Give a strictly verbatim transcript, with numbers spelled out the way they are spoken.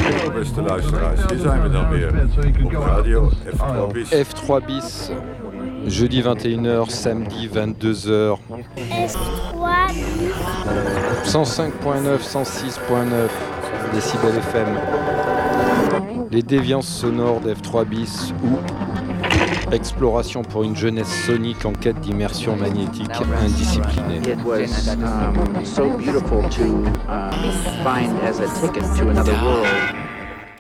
Beste luisteraars, hier zijn we dan weer op radio F trois bis. F trois bis, jeudi vingt et une heures, samedi vingt-deux heures. F trois bis. cent cinq point neuf, cent six point neuf décibels F M. Les déviances sonores d'F trois bis ou exploration pour une jeunesse sonique en quête d'immersion magnétique indisciplinée. It was um, so beautiful to uh, find as a ticket to another world.